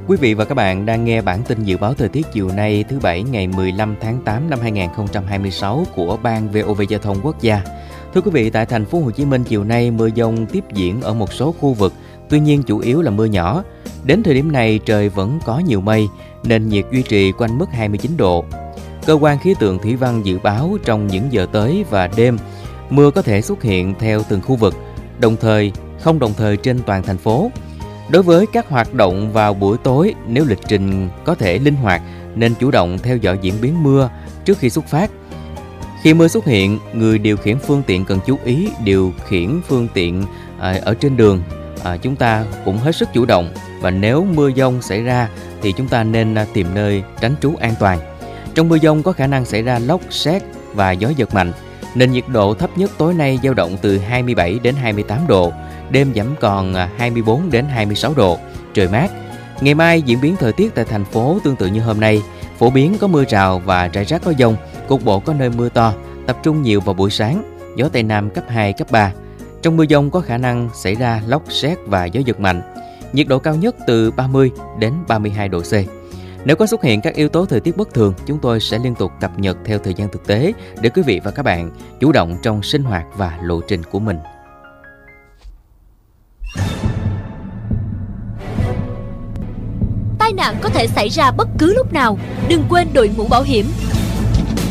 Quý vị và các bạn đang nghe bản tin dự báo thời tiết chiều nay thứ Bảy ngày 15 tháng 8 năm 2026 của Ban VOV Giao thông Quốc gia. Thưa quý vị, tại thành phố Hồ Chí Minh chiều nay mưa dông tiếp diễn ở một số khu vực, tuy nhiên chủ yếu là mưa nhỏ. Đến thời điểm này trời vẫn có nhiều mây, nền nhiệt duy trì quanh mức 29 độ. Cơ quan khí tượng thủy văn dự báo trong những giờ tới và đêm, mưa có thể xuất hiện theo từng khu vực, không đồng thời trên toàn thành phố. Đối với các hoạt động vào buổi tối, nếu lịch trình có thể linh hoạt nên chủ động theo dõi diễn biến mưa trước khi xuất phát. Khi mưa xuất hiện, người điều khiển phương tiện cần chú ý điều khiển phương tiện ở trên đường. Chúng ta cũng hết sức chủ động, và nếu mưa dông xảy ra thì chúng ta nên tìm nơi tránh trú an toàn. Trong mưa dông có khả năng xảy ra lốc, sét và gió giật mạnh. Nền nhiệt độ thấp nhất tối nay dao động từ 27 đến 28 độ, đêm giảm còn 24 đến 26 độ, trời mát. Ngày mai diễn biến thời tiết tại thành phố tương tự như hôm nay, phổ biến có mưa rào và rải rác có dông, cục bộ có nơi mưa to, tập trung nhiều vào buổi sáng, gió Tây Nam cấp 2, cấp 3. Trong mưa dông có khả năng xảy ra lốc, sét và gió giật mạnh. Nhiệt độ cao nhất từ 30 đến 32 độ C. Nếu có xuất hiện các yếu tố thời tiết bất thường, chúng tôi sẽ liên tục cập nhật theo thời gian thực tế để quý vị và các bạn chủ động trong sinh hoạt và lộ trình của mình. Tai nạn có thể xảy ra bất cứ lúc nào, đừng quên đội mũ bảo hiểm.